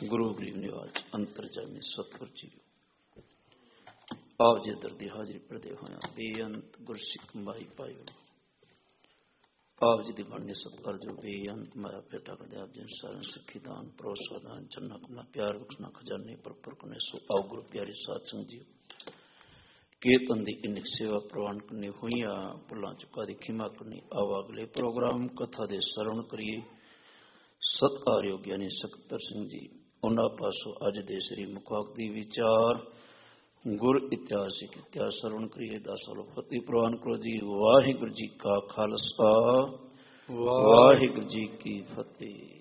ਗੁਰੂ ਗਰੀਬ ਨਿਵਾਜ ਅੰਤਰਜਾਮੀ ਸਤਿਗੁਰ ਜੀ ਆਪ ਜੀ ਦਰਦੀ ਹਾਜ਼ਰੀ ਭਰਦੇ ਹੋਇਆ ਬੇਅੰਤ ਗੁਰਸਿੱਖ ਮਾਈ ਪਾਇਓ। ਆਪ ਜੀ ਦੀ ਬਣਨੇ ਸਤਿਕਾਰ ਜੋ ਬੇਅੰਤ ਮਾਇਆ ਭੇਟਾ ਕਰਦੇ ਆਪ ਜੀ ਸਾਰਿਆਂ ਸਿੱਖੀ ਦਾਨ ਭਰੋਸਾ ਦਾਨ ਚੰਨਾ ਕੁਨਾ ਪਿਆਰ ਬਖਸ਼ਣਾ ਖਜ਼ਾਨੇ ਪਰ ਕਨੇ ਸੋ ਆਓ ਗੁਰੂ ਪਿਆਰੀ ਸਾਧ ਸੰਗਤ ਜੀ ਕੀਰਤਨ ਦੀ ਇੰਨੀ ਸੇਵਾ ਪ੍ਰਵਾਨ ਕਰਨੀ ਹੋਈਆਂ ਭੁੱਲਾਂ ਚੁੱਕਾ ਦੀ ਖਿਮਾ ਕਰਨੀ। ਆਓ ਅਗਲੇ ਪ੍ਰੋਗਰਾਮ ਕਥਾ ਦੇ ਸਰਵਣ ਕਰੀਏ। ਸਤਿਕਾਰਯੋਗ ਗਿਆਨੀ ਸਕੱਤਰ ਸਿੰਘ ਜੀ ਉਹਨਾਂ ਪਾਸੋਂ ਅੱਜ ਦੇ ਸ੍ਰੀ ਮੁਖਵਾਕ ਦੀ ਵਿਚਾਰ ਗੁਰ ਇਤਿਹਾਸਿਕ ਇਤਿਹਾਸ ਸਰਵਣ ਕਰੀਏ। 10 ਸਾਲ ਫਤਿਹ ਪ੍ਰਵਾਨ ਕਰੋ ਜੀ। ਵਾਹਿਗੁਰੂ ਜੀ ਕਾ ਖਾਲਸਾ ਵਾਹਿਗੁਰੂ ਜੀ ਕੀ ਫਤਿਹ।